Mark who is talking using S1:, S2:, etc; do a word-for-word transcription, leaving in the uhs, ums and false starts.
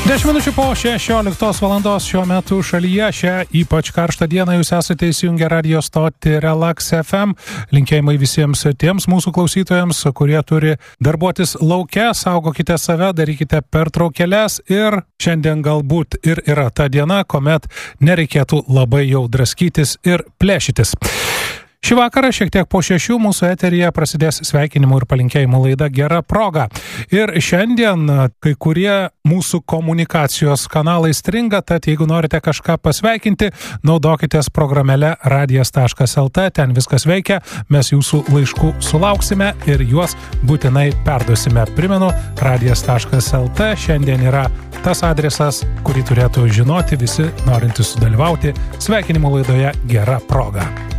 S1: dešimt minučių po šešioliktos valandos šiuo metu šalyje šią ypač karštą dieną jūs esate įsijungę radio stotį Relax F M. Linkėjimai visiems tiems mūsų klausytojams, kurie turi darbuotis lauke, saugokite save, darykite pertraukėles ir šiandien galbūt ir yra ta diena, kuomet nereikėtų labai jau draskytis ir plėšytis. Šį vakarą šiek tiek po šešių mūsų eteryje prasidės sveikinimų ir palinkėjimų laida Gera proga. Ir šiandien kai kurie mūsų komunikacijos kanalai stringa, tad jeigu norite kažką pasveikinti, naudokitės programėle radijas taškas el t, ten viskas veikia, mes jūsų laiškų sulauksime ir juos būtinai perduosime. Primenu, radijas taškas el t šiandien yra tas adresas, kurį turėtų žinoti visi norintys sudalyvauti sveikinimų laidoje Gera proga.